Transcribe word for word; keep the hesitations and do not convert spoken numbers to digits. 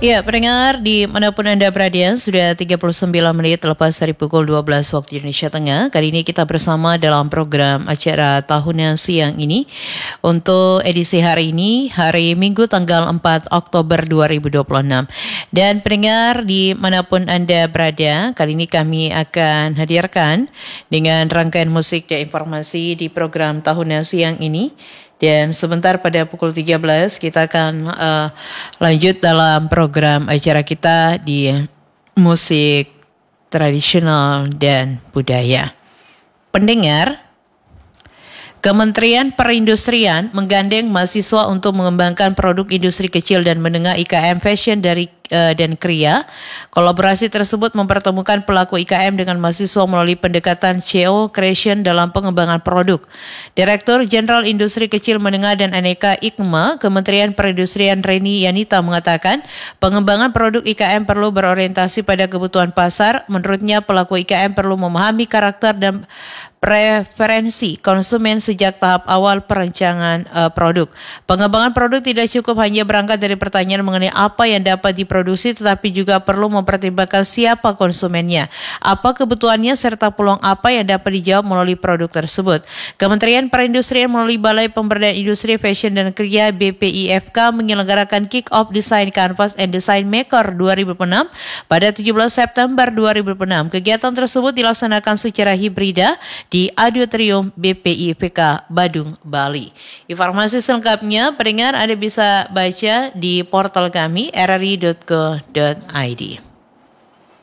Ya, pendengar di manapun Anda berada, sudah tiga puluh sembilan menit lepas dari pukul dua belas waktu Indonesia Tengah. Kali ini kita bersama dalam program acara tahunan siang ini. Untuk edisi hari ini, hari Minggu tanggal empat Oktober dua ribu dua puluh enam. Dan pendengar di manapun Anda berada, kali ini kami akan hadirkan dengan rangkaian musik dan informasi di program tahunan siang ini. Dan sebentar pada pukul tiga belas kita akan uh, lanjut dalam program acara kita di musik tradisional dan budaya. Pendengar, Kementerian Perindustrian menggandeng mahasiswa untuk mengembangkan produk industri kecil dan menengah I K M Fashion dari uh, dan Kria. Kolaborasi tersebut mempertemukan pelaku I K M dengan mahasiswa melalui pendekatan C O Creation dalam pengembangan produk. Direktur Jenderal Industri Kecil Menengah dan Aneka I K M A, Kementerian Perindustrian Reni Yanita mengatakan, pengembangan produk I K M perlu berorientasi pada kebutuhan pasar. Menurutnya, pelaku I K M perlu memahami karakter dan preferensi konsumen sejak tahap awal perancangan uh, produk. Pengembangan produk tidak cukup hanya berangkat dari pertanyaan mengenai apa yang dapat diproduksi, tetapi juga perlu mempertimbangkan siapa konsumennya, apa kebutuhannya, serta peluang apa yang dapat dijawab melalui produk tersebut. Kementerian Perindustrian melalui Balai Pemberdayaan Industri Fashion dan Kria B P I F K menyelenggarakan Kick-Off Design Canvas and Design Maker dua ribu dua puluh enam pada tujuh belas September dua ribu dua puluh enam. Kegiatan tersebut dilaksanakan secara hibrida di Auditorium B P I F K Badung, Bali. Informasi selengkapnya pendengar Anda bisa baca di portal kami r r i dot co dot i d.